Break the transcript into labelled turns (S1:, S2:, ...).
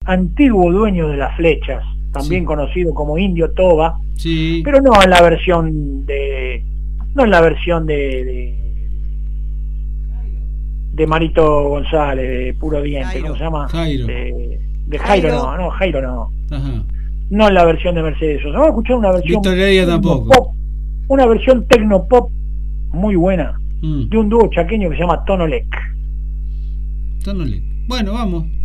S1: antiguo dueño de las flechas, también
S2: Sí.
S1: conocido como Indio Toba,
S2: Sí.
S1: pero no en la versión de, no en la versión de Marito González, de Puro Diente, ¿cómo
S3: Jairo.
S1: se llama?
S2: Jairo.
S1: De Jairo
S3: Jairo.
S1: no, Jairo no.
S2: Ajá.
S1: No en la versión de Mercedes Sosa. Vamos a escuchar una versión
S2: Víctor Heredia tampoco.
S1: pop, una versión tecnopop muy buena,
S2: Mm.
S1: de un dúo chaqueño que se llama Tonolec.
S2: Tónale. Bueno, vamos.